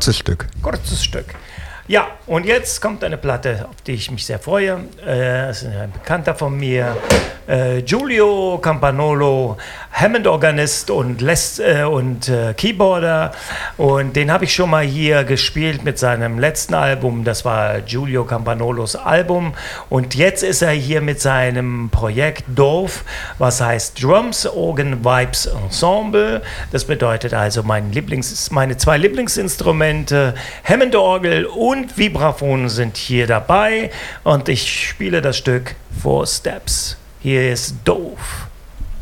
Kurzes Stück. Kurzes Stück. Ja, und jetzt kommt eine Platte, auf die ich mich sehr freue. Das ist ein Bekannter von mir, Giulio Campanolo, Hammond-Organist und Keyboarder. Und den habe ich schon mal hier gespielt mit seinem letzten Album. Das war Giulio Campanolos Album. Und jetzt ist er hier mit seinem Projekt Dove, was heißt Drums, Organ, Vibes Ensemble. Das bedeutet also meine zwei Lieblingsinstrumente, Hammond-Orgel und Vibraphon sind hier dabei. Und ich spiele das Stück Four Steps. Hier ist Dove.